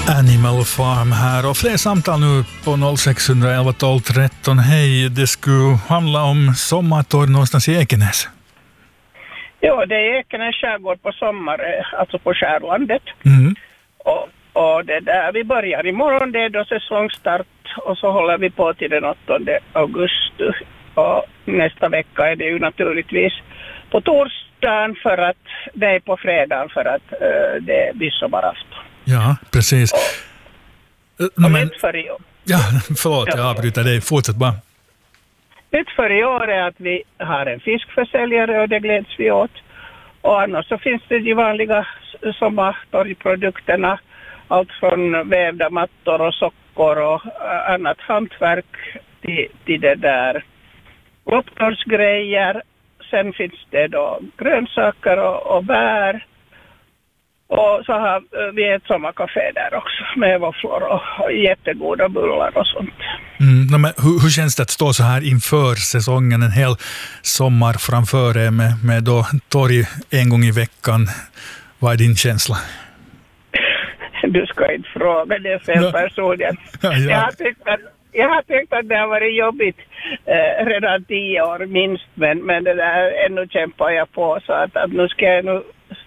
Animal Farm här och fler samtal nu på 0611 12 13. Hej, det skulle handla om sommartorg någonstans i Ekenäs. Ja, det är Ekenäs skärgård på sommar, alltså på skärlandet. Och det där, vi börjar imorgon, det är då säsongstart och så håller vi på till den 8 augusti. Och nästa vecka är det ju naturligtvis på torsdagen för att det är på fredagen för att det är midsommarafton. Ja, precis. Nytt för i år. Ja, förlåt, jag avbryter dig. Fortsätt bara. Nytt för i år är att vi har en fiskförsäljare och det gläds vi åt. Och annars så finns det de vanliga sommartorgprodukterna. Allt från vävda mattor och sockor och annat hantverk till det där lopptorgsgrejer. Sen finns det då grönsaker och bär. Och så har vi ett sommarkafé där också med våfflor och jättegoda bullar och sånt. Men hur känns det att stå så här inför säsongen, en hel sommar framför er med då torg en gång i veckan? Vad är din känsla? Du ska inte fråga, det är fel person. Jag har tyckt att det har varit jobbigt redan 10 år minst, men det där ännu kämpar jag på så att nu ska jag